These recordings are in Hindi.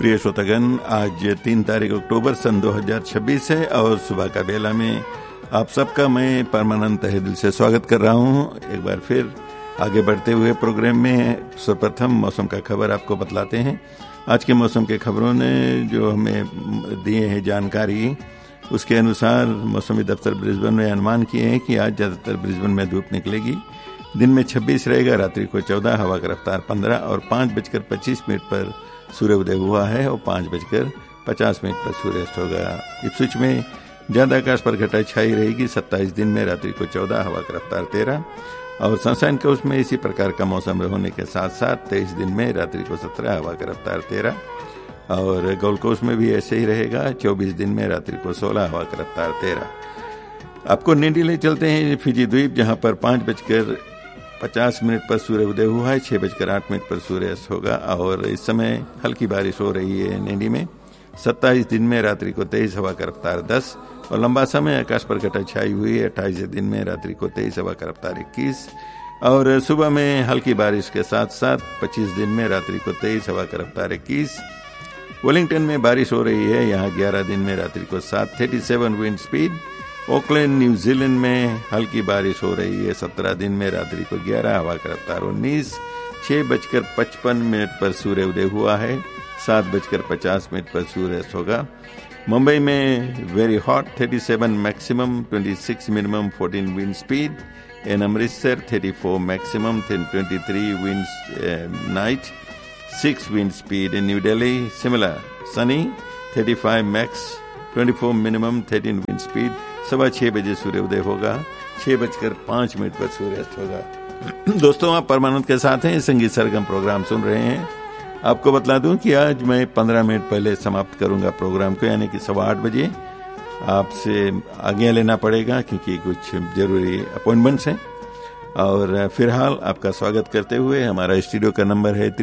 प्रिय श्रोतागण, आज 3 तारीख अक्टूबर सन 2026 है और सुबह का बेला में आप सबका मैं परमानंद तहे दिल से स्वागत कर रहा हूं। एक बार फिर आगे बढ़ते हुए प्रोग्राम में सर्वप्रथम मौसम का खबर आपको बतलाते हैं। आज के मौसम के खबरों ने जो हमें दिए हैं जानकारी, उसके अनुसार मौसमी दफ्तर ब्रिस्बेन में अनुमान किए हैं कि आज ज़्यादातर ब्रिस्बेन में धूप निकलेगी। दिन में 26 रहेगा, रात्रि को 14, हवा का रफ्तार 15 और 5:25 पर सूर्य उदय हुआ है और 5:50 पर सूर्यास्त होगा। इप्सविच में ज्यादा आकाश पर घटाई छाई रहेगी। 27 दिन में रात्रि को 14, हवा का रफ्तार 13 और सनशाइन कोस्ट में इसी प्रकार का मौसम होने के साथ साथ 23 दिन में रात्रि को 17, हवा का रफ्तार 13 और गोल्ड कोस्ट में भी ऐसे ही रहेगा। 24 दिन में रात्रि को 16, हवा का रफ्तार 13। आपको नींडी ले चलते हैं फिजी द्वीप, जहां पर 5:50 पर सूर्य उदय हुआ है। 6:08 पर सूर्यास्त होगा और इस समय हल्की बारिश हो रही है नींडी में। 27 दिन में रात्रि को 23, हवा का रफ्तार 10 और लंबा समय आकाश पर घटा छाई हुई है। 28 दिन में रात्रि को 23, हवा का रफ्तार 21 और सुबह में हल्की बारिश के साथ साथ 25 दिन में रात्रि को 23, हवा का रफ्तार 21। वेलिंगटन में बारिश हो रही है, यहाँ 11 दिन में रात्रि को 7, 37 विंड स्पीड। ऑकलैंड न्यूजीलैंड में हल्की बारिश हो रही है। 17 दिन में रात्रि को 11, हवा का रफ्तार 19। 6:55 पर सूर्य उदय हुआ है। 7:50 पर सूर्यास्त होगा। मुंबई में very hot 37 maximum, 26 minimum, 14 wind speed. इन Amritsar 34 maximum, 23 wind night, 6 wind speed. इन new Delhi similar Sunny 35 max, 24 minimum, 13 wind speed. 6:15 बजे सूर्य उदय होगा। 6:05 पर सूर्यास्त होगा। दोस्तों, आप परमानंद के साथ हैं, संगीत सरगम प्रोग्राम सुन रहे हैं। आपको बतला दूं कि आज मैं 15 मिनट पहले समाप्त करूंगा प्रोग्राम को, यानी कि 8:15 बजे। आपसे आज्ञा लेना पड़ेगा क्योंकि कुछ जरूरी अपॉइंटमेंट्स हैं। और फिलहाल आपका स्वागत करते हुए हमारा स्टूडियो का नंबर है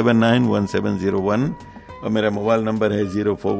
32791701 और मेरा मोबाइल नंबर है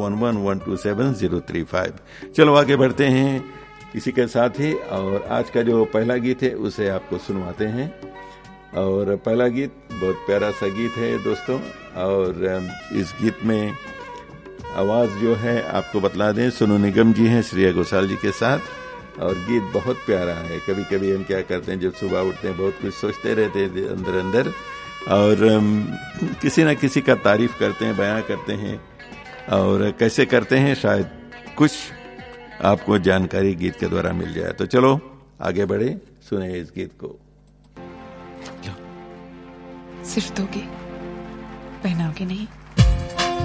0411127035। चलो आगे बढ़ते हैं इसी के साथ ही, और आज का जो पहला गीत है उसे आपको सुनवाते हैं। और पहला गीत बहुत प्यारा सा गीत है दोस्तों, और इस गीत में आवाज जो है आपको बतला दें, सोनू निगम जी हैं श्रेया घोषाल जी के साथ। और गीत बहुत प्यारा है। कभी कभी हम क्या करते हैं, जब सुबह उठते हैं बहुत कुछ सोचते रहते हैं अंदर अंदर, और किसी न किसी का तारीफ करते हैं, बयां करते हैं, और कैसे करते हैं शायद कुछ आपको जानकारी गीत के द्वारा मिल जाए। तो चलो आगे बढ़े, सुने इस गीत को। सिर्फ दोगे, पहनाओगे नहीं?